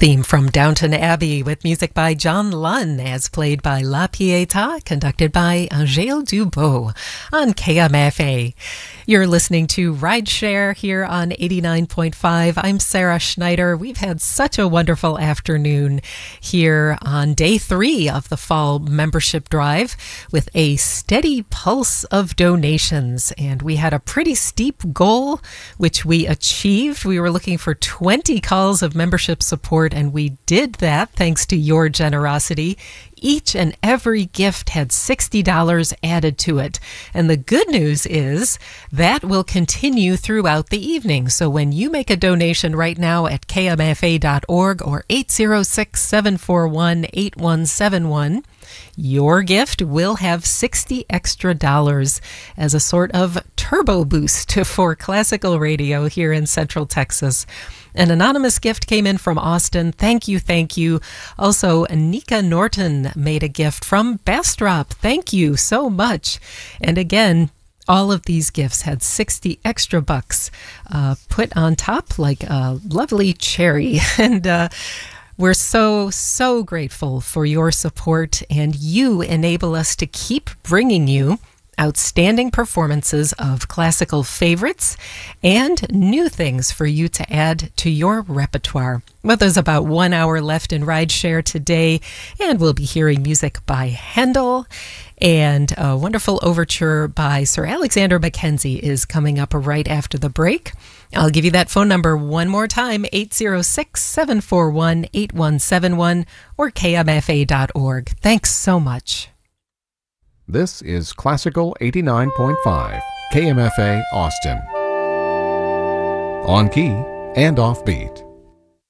theme from Downton Abbey with music by John Lunn as played by La Pietà, conducted by Angèle Dubot on KMFA. You're listening to Rideshare here on 89.5. I'm Sarah Schneider. We've had such a wonderful afternoon here on day 3 of the fall membership drive with a steady pulse of donations. And we had a pretty steep goal, which we achieved. We were looking for 20 calls of membership support, and we did that thanks to your generosity. Each and every gift had $60 added to it. And the good news is that will continue throughout the evening. So when you make a donation right now at kmfa.org or 806-741-8171, your gift will have $60 extra as a sort of turbo boost for classical radio here in Central Texas. An anonymous gift came in from Austin. Thank you, thank you. Also, Nika Norton made a gift from Bastrop. Thank you so much. And again, all of these gifts had 60 extra bucks put on top like a lovely cherry. And we're so grateful for your support, and you enable us to keep bringing you outstanding performances of classical favorites and new things for you to add to your repertoire. Well, there's about 1 hour left in Rideshare today, and we'll be hearing music by Handel, and a wonderful overture by Sir Alexander Mackenzie is coming up right after the break. I'll give you that phone number one more time, 806-741-8171 or kmfa.org. Thanks so much. This is Classical 89.5, KMFA Austin. On key and offbeat.